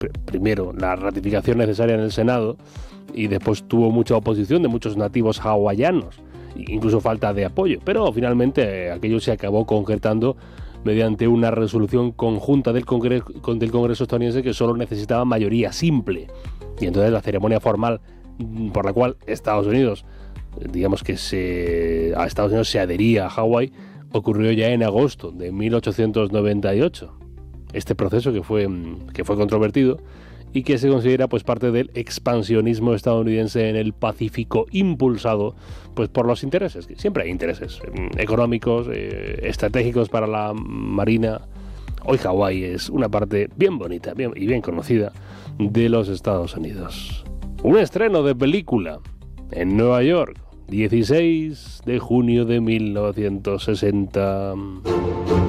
primero la ratificación necesaria en el Senado y después tuvo mucha oposición de muchos nativos hawaianos, incluso falta de apoyo, pero finalmente aquello se acabó concretando mediante una resolución conjunta del Congreso estadounidense que solo necesitaba mayoría simple. Y entonces la ceremonia formal por la cual Estados Unidos, digamos que a Estados Unidos se adhería a Hawái, ocurrió ya en agosto de 1898. Este proceso que fue controvertido y que se considera pues parte del expansionismo estadounidense en el Pacífico, impulsado pues por los intereses, que siempre hay intereses económicos, estratégicos para la marina. Hoy Hawái es una parte bien bonita y bien conocida de los Estados Unidos. Un estreno de película en Nueva York, 16 de junio de 1960.